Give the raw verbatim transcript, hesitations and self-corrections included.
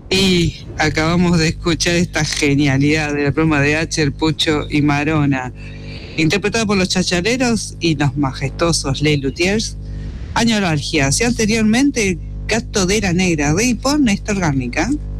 Y acabamos de escuchar esta genialidad de la broma de Acher, Pucho y Marona, interpretada por los Chachaleros y los majestuosos Les Luthiers. Añoralgias y anteriormente Gato de la Negra, de y por Néstor Garnica.